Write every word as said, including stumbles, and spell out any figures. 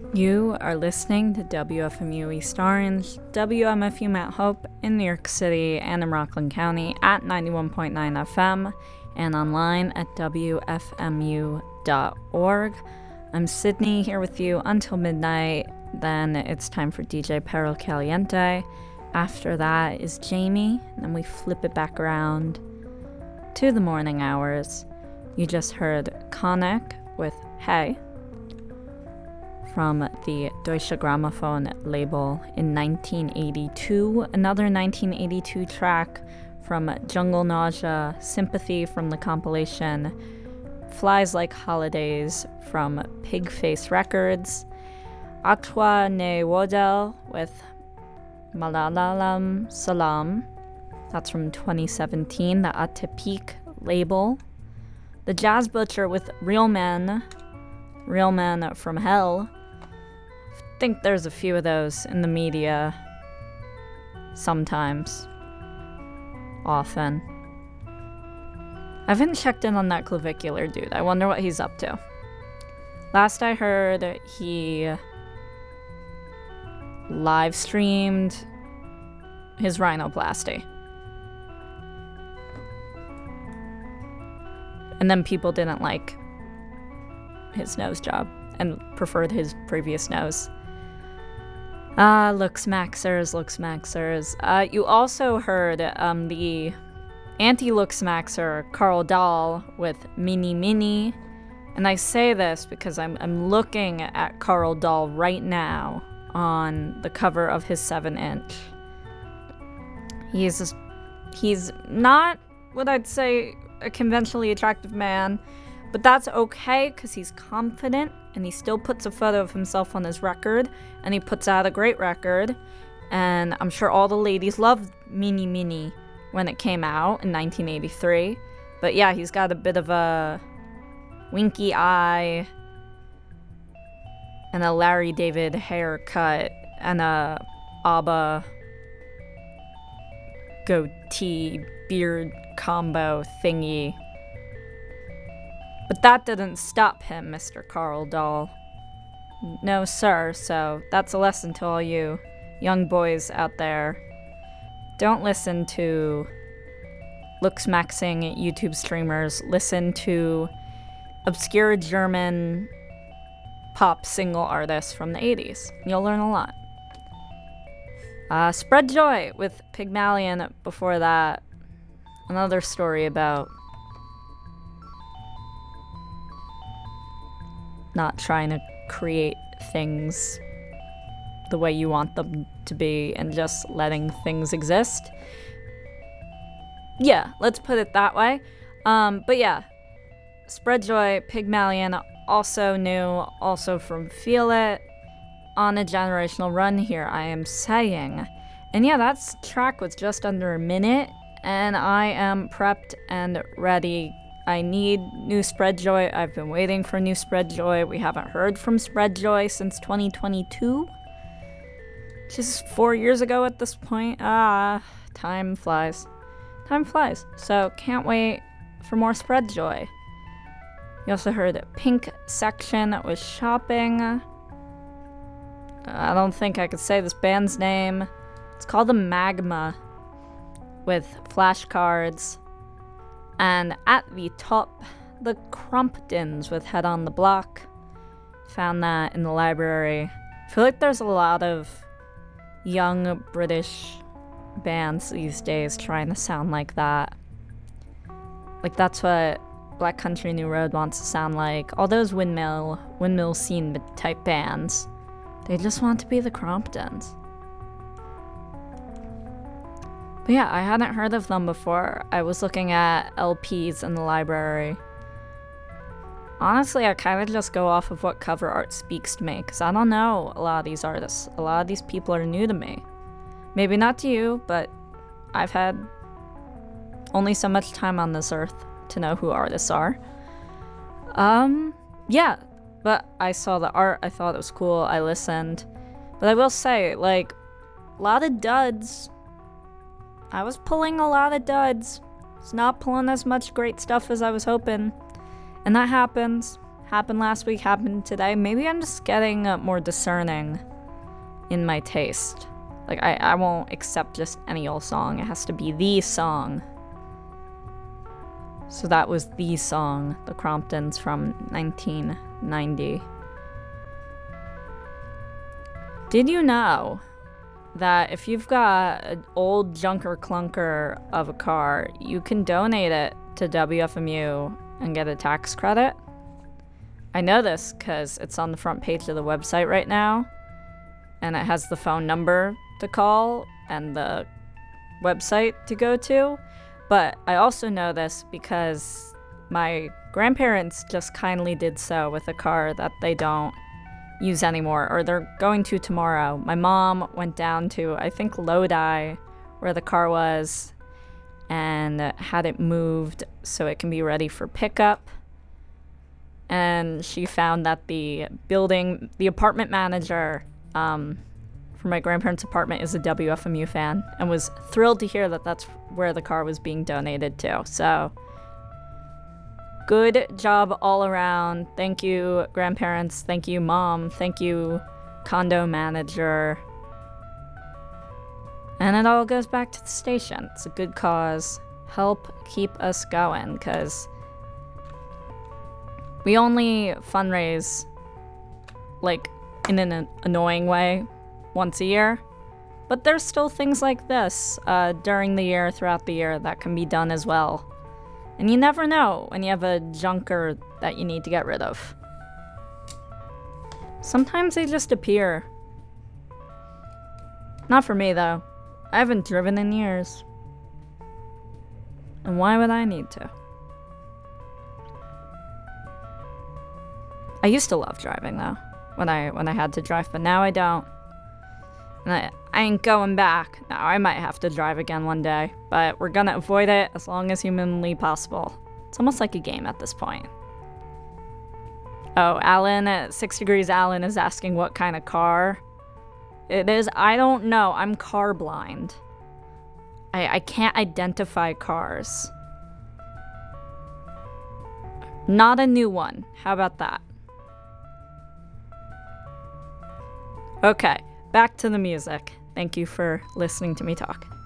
You are listening to W F M U East Orange, W M F U Mount Hope in New York City and in Rockland County at ninety-one point nine F M and online at W F M U dot org. I'm Sydney here with you until midnight. Then it's time for D J Perro Caliente. After that is Jamie. And then we flip it back around to the morning hours. You just heard Conic with Hey from the Deutsche Grammophon label in nineteen eighty-two. Another nineteen eighty-two track from Jungle Nausea, Sympathy from the compilation Flies Like Holidays from Pigface Records. Aqua Ne Wodel with Malalalam Salam. That's from twenty seventeen, the Atypique label. The Jazz Butcher with Real Men, Real Men from Hell. I think there's a few of those in the media. Sometimes. Often. I haven't checked in on that clavicular dude. I wonder what he's up to. Last I heard, he live streamed his rhinoplasty. And then people didn't like his nose job and preferred his previous nose. Ah, uh, looks maxers, looks maxers. Uh, you also heard um, the anti-looks maxer Carl Dahl with Mini Mini. And I say this because I'm I'm looking at Carl Dahl right now on the cover of his seven inch. He's he's not what I'd say a conventionally attractive man, but that's okay because he's confident and he still puts a photo of himself on his record and he puts out a great record. And I'm sure all the ladies loved Mini Mini when it came out in nineteen eighty-three. But yeah, he's got a bit of a winky eye and a Larry David haircut and a ABBA goatee beard combo thingy. But that didn't stop him, Mister Carl Dahl. No, sir. So that's a lesson to all you young boys out there. Don't listen to looks-maxing YouTube streamers. Listen to obscure German pop single artists from the eighties. You'll learn a lot. Uh, Spread Joy with Pygmalion before that. Another story about not trying to create things the way you want them to be and just letting things exist. Yeah, let's put it that way. Um, but yeah, Spread Joy, Pygmalion, also new, also from Feel It, on a generational run here, I am saying. And yeah, that track was just under a minute, and I am prepped and ready. I need new Spread Joy. I've been waiting for new Spread Joy. We haven't heard from Spread Joy since twenty twenty-two. Just four years ago at this point. Ah, time flies. Time flies. So can't wait for more Spread Joy. You also heard Pink Section with Shopping. I don't think I could say this band's name. It's called the Magma with Flashcards. And at the top, the Crumptons with Head on the Block. Found that in the library. I feel like there's a lot of young British bands these days trying to sound like that. Like that's what Black Country New Road wants to sound like. All those windmill, windmill scene type bands. They just want to be the Crumptons. But yeah, I hadn't heard of them before. I was looking at L Ps in the library. Honestly, I kind of just go off of what cover art speaks to me, because I don't know a lot of these artists. A lot of these people are new to me. Maybe not to you, but I've had only so much time on this earth to know who artists are. Um, yeah, but I saw the art, I thought it was cool, I listened. But I will say, like, a lot of duds. I was pulling a lot of duds. It's not pulling as much great stuff as I was hoping. And that happens. happened last week happened today. Maybe I'm just getting uh, more discerning in my taste. Like, I, I won't accept just any old song. It has to be the song. So that was the song, The Cromptons from nineteen ninety. Did you know that if you've got an old junker clunker of a car, you can donate it to W F M U and get a tax credit? I know this because it's on the front page of the website right now, and it has the phone number to call and the website to go to. But I also know this because my grandparents just kindly did so with a car that they don't use anymore, or they're going to tomorrow. My mom went down to, I think, Lodi, where the car was, and had it moved so it can be ready for pickup. And she found that the building, the apartment manager um, for my grandparents' apartment is a W F M U fan, and was thrilled to hear that that's where the car was being donated to. So good job all around. Thank you, grandparents. Thank you, mom. Thank you, condo manager. And it all goes back to the station. It's a good cause. Help keep us going, because we only fundraise, like, in an annoying way once a year. But there's still things like this uh, during the year, throughout the year, that can be done as well. And you never know when you have a junker that you need to get rid of. Sometimes they just appear. Not for me, though. I haven't driven in years. And why would I need to? I used to love driving, though, when I when I had to drive, but now I don't. And I, I ain't going back. Now, I might have to drive again one day, but we're gonna avoid it as long as humanly possible. It's almost like a game at this point. Oh, Alan, at Six Degrees Alan is asking what kind of car it is. I don't know. I'm car blind. I, I can't identify cars. Not a new one. How about that? Okay. Back to the music. Thank you for listening to me talk.